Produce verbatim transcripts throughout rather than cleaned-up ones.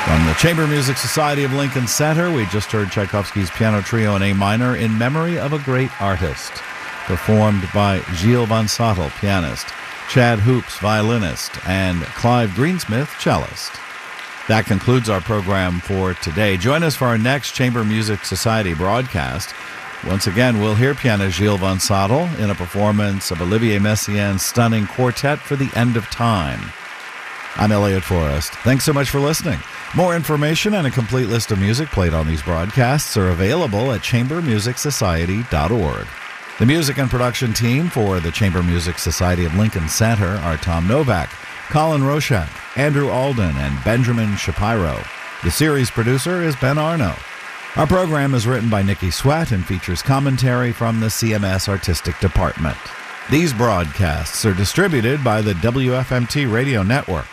From the Chamber Music Society of Lincoln Center, we just heard Tchaikovsky's Piano Trio in A minor in memory of a great artist, performed by Gilles Van Sottel, pianist, Chad Hoops, violinist, and Clive Greensmith, cellist. That concludes our program for today. Join us for our next Chamber Music Society broadcast. Once again, we'll hear pianist Gilles Van Sottel in a performance of Olivier Messiaen's stunning Quartet for the End of Time. I'm Elliot Forrest. Thanks so much for listening. More information and a complete list of music played on these broadcasts are available at chamber music society dot org. The music and production team for the Chamber Music Society of Lincoln Center are Tom Novak, Colin Roshak, Andrew Alden, and Benjamin Shapiro. The series producer is Ben Arno. Our program is written by Nikki Sweat and features commentary from the C M S Artistic Department. These broadcasts are distributed by the W F M T Radio Network.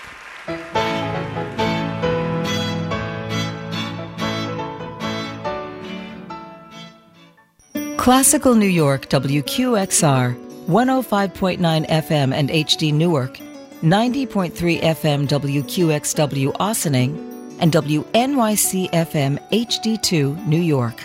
Classical New York W Q X R, one oh five point nine F M and H D Newark, ninety point three F M W Q X W Ossining, and W N Y C F M H D two New York.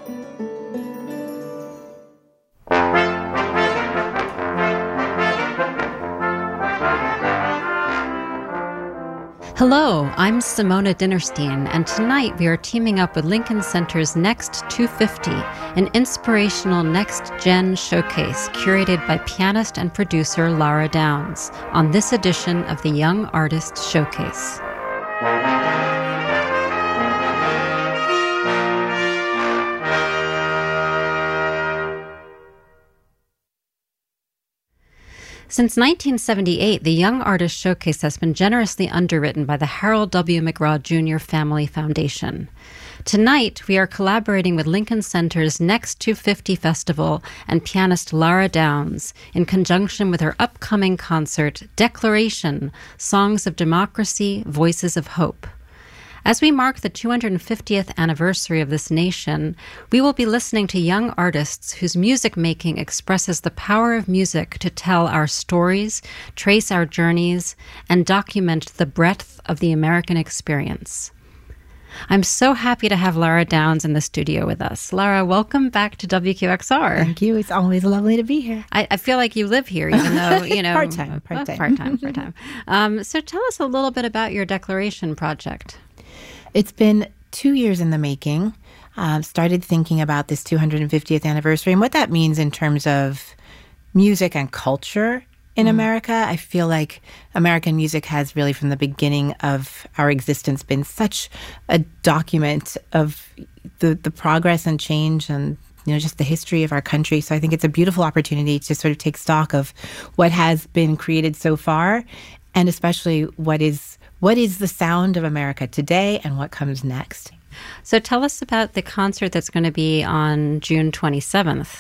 Hello, I'm Simona Dinnerstein, and tonight we are teaming up with Lincoln Center's Next two fifty, an inspirational next-gen showcase curated by pianist and producer Lara Downs on this edition of the Young Artists Showcase. Since nineteen seventy-eight, the Young Artist Showcase has been generously underwritten by the Harold W. McGraw Junior Family Foundation. Tonight, we are collaborating with Lincoln Center's Next two fifty Festival and pianist Lara Downs in conjunction with her upcoming concert, Declaration, Songs of Democracy, Voices of Hope. As we mark the two hundred fiftieth anniversary of this nation, we will be listening to young artists whose music making expresses the power of music to tell our stories, trace our journeys, and document the breadth of the American experience. I'm so happy to have Lara Downs in the studio with us. Lara, welcome back to W Q X R. Thank you. It's always lovely to be here. I, I feel like you live here, even though, you know... part-time, part-time. Oh, part-time, part-time. Um, so tell us a little bit about your Declaration project. It's been two years in the making. Um, started thinking about this two hundred fiftieth anniversary and what that means in terms of music and culture in mm. America. I feel like American music has really, from the beginning of our existence, been such a document of the, the progress and change and, you know, just the history of our country. So I think it's a beautiful opportunity to sort of take stock of what has been created so far, and especially what is What is the sound of America today and what comes next? So tell us about the concert that's going to be on June twenty-seventh.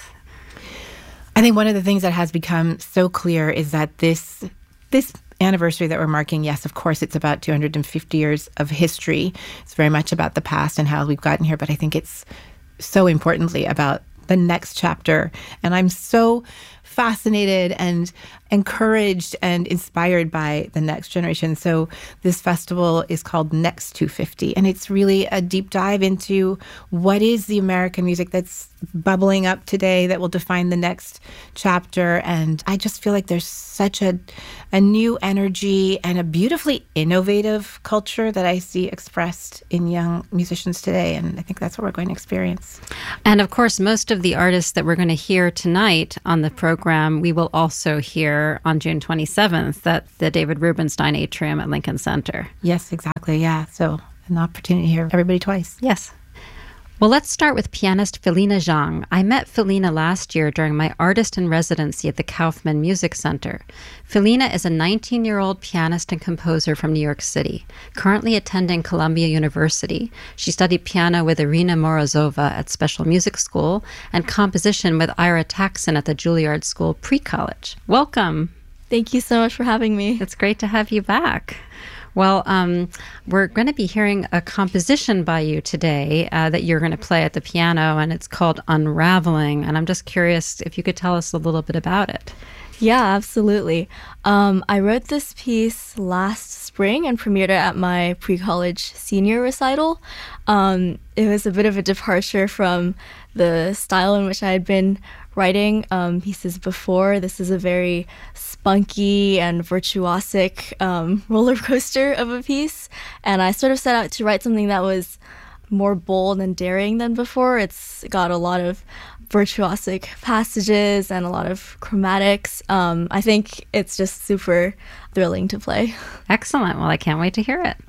I think one of the things that has become so clear is that this this anniversary that we're marking, yes, of course, it's about two hundred fifty years of history. It's very much about the past and how we've gotten here, but I think it's so importantly about the next chapter. And I'm so fascinated and encouraged and inspired by the next generation. So this festival is called Next two fifty, and it's really a deep dive into what is the American music that's bubbling up today that will define the next chapter. And I just feel like there's such a a new energy and a beautifully innovative culture that I see expressed in young musicians today. And I think that's what we're going to experience. And of course, most of the artists that we're going to hear tonight on the program, we will also hear on June twenty-seventh at the David Rubenstein Atrium at Lincoln Center. Yes, exactly. Yeah. So an opportunity to hear everybody twice. Yes. Well, let's start with pianist Felina Zhang. I met Felina last year during my artist in residency at the Kaufman Music Center. Felina is a nineteen-year-old pianist and composer from New York City, currently attending Columbia University. She studied piano with Irina Morozova at Special Music School and composition with Ira Taxon at the Juilliard School pre-college. Welcome. Thank you so much for having me. It's great to have you back. Well, um, we're going to be hearing a composition by you today uh, that you're going to play at the piano, and it's called Unraveling. And I'm just curious if you could tell us a little bit about it. Yeah, absolutely. Um, I wrote this piece last spring and premiered it at my pre-college senior recital. Um, it was a bit of a departure from the style in which I had been writing um, pieces before. This is a very spunky and virtuosic um, roller coaster of a piece, and I sort of set out to write something that was more bold and daring than before. It's got a lot of virtuosic passages and a lot of chromatics. Um, I think it's just super thrilling to play. Excellent. Well, I can't wait to hear it.